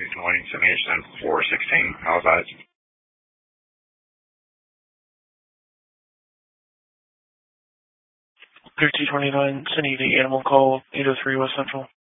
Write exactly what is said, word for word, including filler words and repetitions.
twenty, sending H ten four sixteen, Halifax. thirteen twenty-nine, sending the animal call, eight oh three West Central.